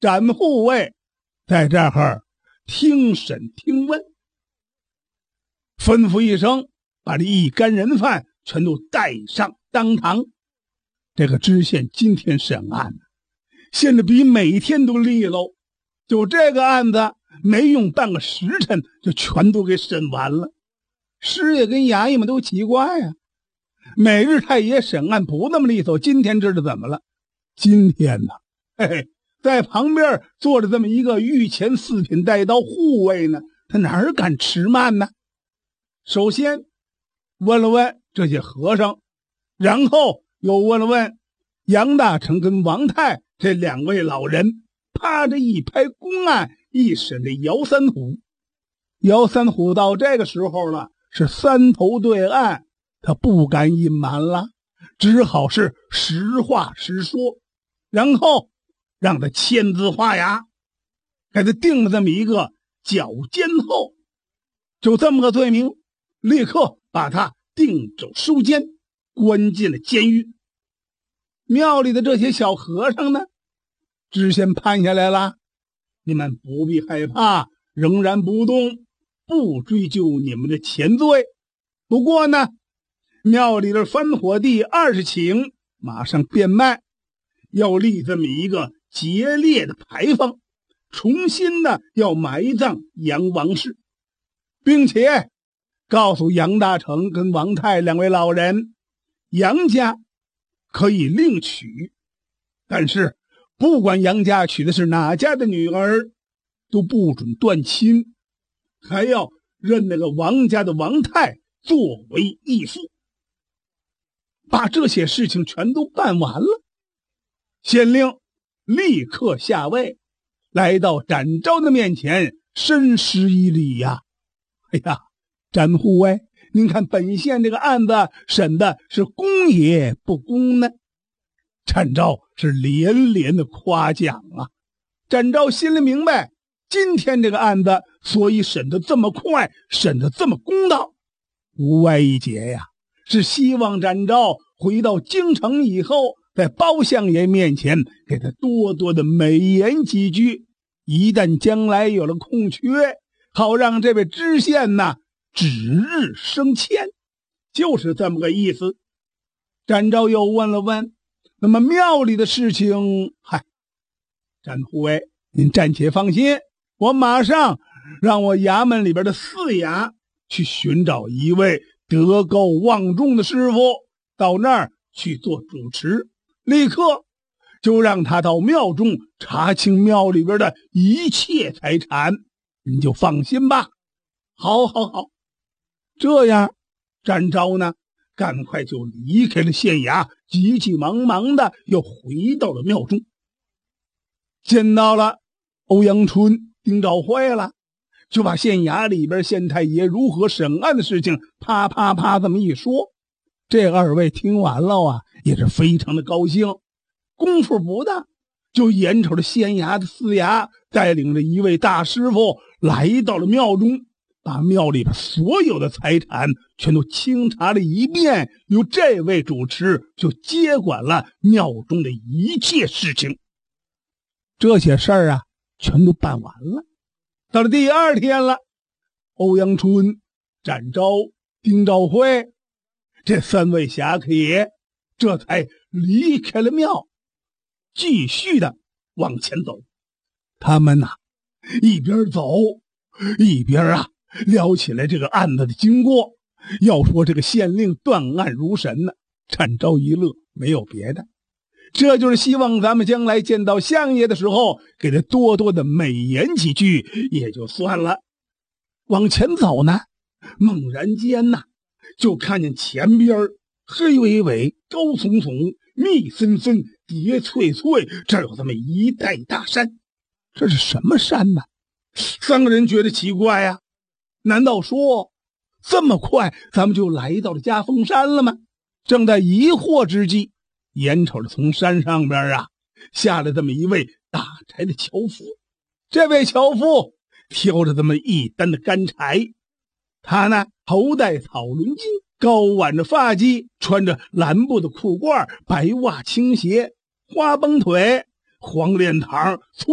展护卫在这儿听审听问，吩咐一声，把这一干人犯全都带上当堂。这个知县今天审案现在比每天都利落，就这个案子没用半个时辰就全都给审完了。师爷跟衙役们都奇怪呀，每日太爷审案不那么利索，今天知道怎么了？今天呢，嘿嘿，在旁边坐着这么一个御前四品带刀护卫呢，他哪敢迟慢呢？首先问了问这些和尚，然后又问了问杨大成跟王泰这两位老人，趴着一拍公案，一审这姚三虎。姚三虎到这个时候了，是三头对岸，他不敢隐瞒了，只好是实话实说，然后让他签字画押，给他定了这么一个绞监后，就这么个罪名，立刻把他定州收监，关进了监狱。庙里的这些小和尚呢，知县判下来了，你们不必害怕，仍然不动，不追究你们的前罪。不过呢，庙里的翻火第20顷马上变卖，要立这么一个节烈的牌坊，重新的要埋葬杨王氏，并且告诉杨大成跟王泰两位老人，杨家可以另娶，但是不管杨家娶的是哪家的女儿，都不准断亲，还要认那个王家的王泰作为义父。把这些事情全都办完了，县令立刻下位，来到展昭的面前，深施一礼呀。哎呀，展护卫，您看本县这个案子审的是公也不公呢？展昭是连连的夸奖啊。展昭心里明白，今天这个案子所以审得这么快，审得这么公道，无外一节呀，是希望展昭回到京城以后，在包相爷面前给他多多的美言几句，一旦将来有了空缺，好让这位知县呢指日升迁，就是这么个意思。展昭又问了问，那么庙里的事情，展护卫，您暂且放心，我马上让我衙门里边的四衙去寻找一位德高望重的师傅，到那儿去做主持，立刻就让他到庙中查清庙里边的一切财产，您就放心吧。好，这样展昭呢赶快就离开了县衙，急急忙忙的又回到了庙中，见到了欧阳春、丁兆辉了，就把县衙里边县太爷如何审案的事情啪啪啪这么一说。这二位听完了啊，也是非常的高兴，功夫不大，就眼瞅着县衙的四衙带领着一位大师傅来到了庙中，把庙里边所有的财产全都清查了一遍，由这位主持就接管了庙中的一切事情。这些事儿啊全都办完了。到了第二天了，欧阳春、展昭、丁兆辉这三位侠客爷这才离开了庙，继续的往前走。他们一边走一边聊起来这个案子的经过。要说这个县令断案如神呢，展昭一乐，没有别的，这就是希望咱们将来见到相爷的时候，给他多多的美言几句也就算了。往前走呢，猛然间就看见前边黑巍巍、高耸耸、密森森、叠翠翠，这有这么一带大山。这是什么山呢？三个人觉得奇怪呀，难道说这么快咱们就来到了嘉峰山了吗？正在疑惑之际，眼瞅着从山上边下来这么一位打柴的樵夫。这位樵夫挑着这么一担的干柴，他头戴草轮巾，高挽着发髻，穿着蓝布的裤褂，白袜青鞋，花绷腿，黄脸膛，粗